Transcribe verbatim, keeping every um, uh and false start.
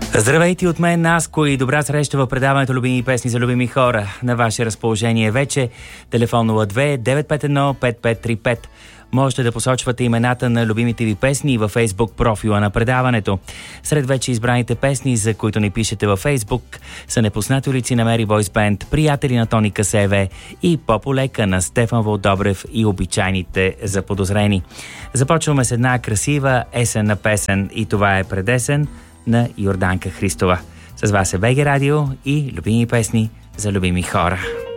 Здравейте от мен, Наско, и добра среща в предаването Любими песни за любими хора. На ваше разположение вече телефон нула две девет пет едно пет пет три пет. Можете да посочвате имената на любимите ви песни във Фейсбук профила на предаването. Сред вече избраните песни, за които ни пишете във Фейсбук, са Непознати улици на Мери Бойс Бенд, Приятели на Тони Касеве и По-полека на Стефан Вълдобрев и Обичайните заподозрени. Започваме с една красива есенна песен и това е Предесен на Йорданка Христова. С вас е БГ Радио и любими песни за любими хора.